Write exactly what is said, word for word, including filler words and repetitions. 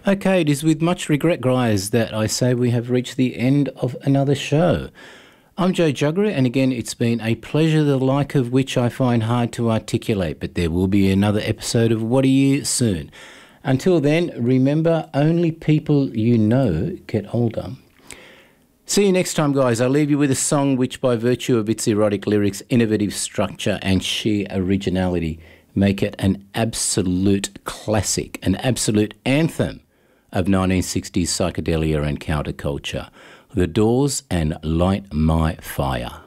Okay, it is with much regret, guys, that I say we have reached the end of another show. I'm Joe Juggery, and again, it's been a pleasure, the like of which I find hard to articulate, but there will be another episode of What Are You soon. Until then, remember, only people you know get older. See you next time, guys. I'll leave you with a song which, by virtue of its erotic lyrics, innovative structure, and sheer originality, make it an absolute classic, an absolute anthem of nineteen sixties psychedelia and counterculture. The Doors and Light My Fire.